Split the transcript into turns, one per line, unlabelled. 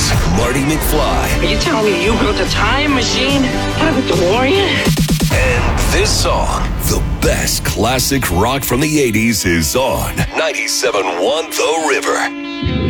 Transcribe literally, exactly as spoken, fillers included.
Here's Marty McFly.
Are you telling me you built a time machine out of a DeLorean?
And this song, the best classic rock from the eighties, is on ninety-seven point one The River.